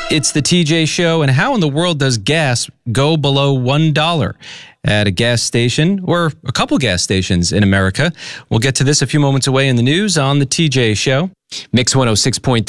It's the TJ Show, and how in the world does gas go below $1 at a gas station or a couple gas stations in America? We'll get to this a few moments away in the news on the TJ Show. Mix 106.3